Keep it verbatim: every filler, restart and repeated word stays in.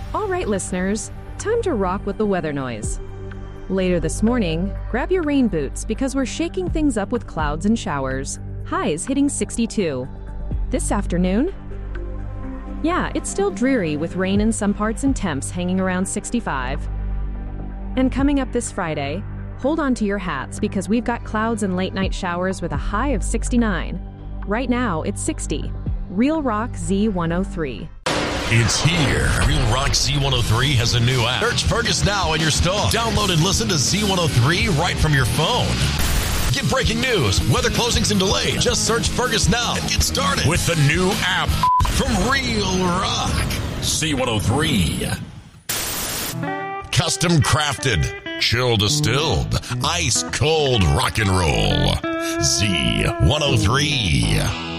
All right, listeners, time to rock with the weather noise. Later this morning, grab your rain boots because we're shaking things up with clouds and showers. Highs hitting sixty-two. This afternoon? Yeah, it's still dreary with rain in some parts and temps hanging around sixty-five. And coming up this Friday, hold on to your hats because we've got clouds and late night showers with a high of sixty-nine. Right now, it's sixty. Real Rock Z one oh three. It's here. Real Rock Z one oh three has a new app. Search Fergus now in your store. Download and listen to Z one oh three right from your phone. Get breaking news, weather closings and delays. Just search Fergus now and get started with the new app from Real Rock Z one oh three. Custom crafted, chill distilled, ice cold rock and roll. Z one oh three.